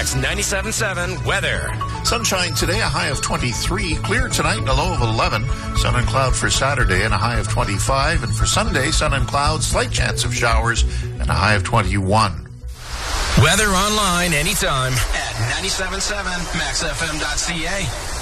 Max 97.7 weather. Sunshine today, a high of 23. Clear tonight, and a low of 11. Sun and cloud for Saturday, and a high of 25. And for Sunday, sun and cloud, slight chance of showers, and a high of 21. Weather online anytime at 97.7maxfm.ca.